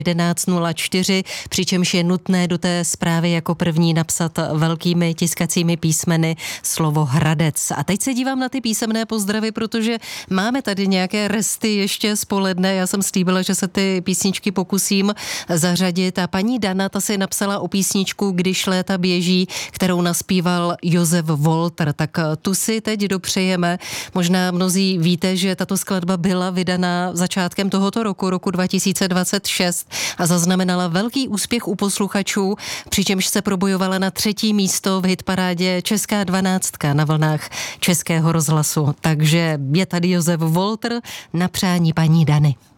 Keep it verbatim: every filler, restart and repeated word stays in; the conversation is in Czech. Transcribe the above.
jedenáct nula čtyři, přičemž je nutné do té zprávy jako první napsat velkými tiskacími písmeny slovo Hradec. A teď se dívám na ty písemné pozdravy, protože máme tady nějaké resty ještě z poledne. Já jsem slíbila, že se ty písničky pokusím zařadit a paní Dana, ta si napsala o písničku Když léta běží, kterou naspíval Josef Walter. Tak tu si teď dopřejeme. Možná mnozí víte, že tato skladba byla vydaná začátkem tohoto roku, roku dva tisíce dvacet šest a zaznamenala velký úspěch u posluchačů, přičemž se probojovala na třetí místo v hitparádě Česká dvanáctka na vlnách Českého rozhlasu. Takže je tady Josef Walter na přání paní Dany.